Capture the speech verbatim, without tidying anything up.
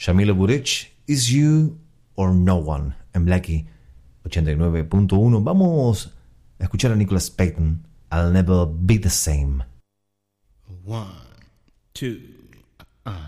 Shamila Burich, Is You or No One, en Blackie ochenta y nueve punto uno. Vamos a escuchar a Nicholas Payton, I'll Never Be the Same. One, two.